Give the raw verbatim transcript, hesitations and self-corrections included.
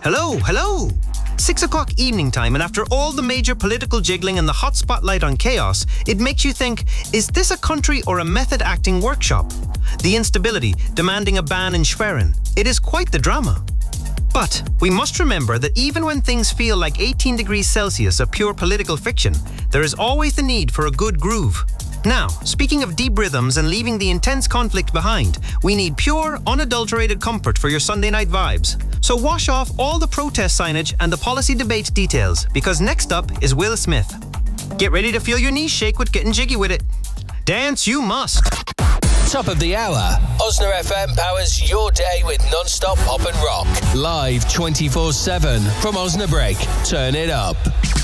Hello, hello. Six o'clock evening time, and after all the major political jiggling and the hot spotlight on chaos, it makes you think, is this a country or a method acting workshop? The instability demanding a ban in Schwerin. It is quite the drama. But we must remember that even when things feel like eighteen degrees Celsius of pure political fiction, there is always the need for a good groove. Now, speaking of deep rhythms and leaving the intense conflict behind, we need pure, unadulterated comfort for your Sunday night vibes. So wash off all the protest signage and the policy debate details, because next up is Will Smith. Get ready to feel your knees shake with getting jiggy with it. Dance you must. Top of the hour. Osna F M powers your day with non-stop pop and rock. Live twenty-four seven from Osnabrück. Turn it up.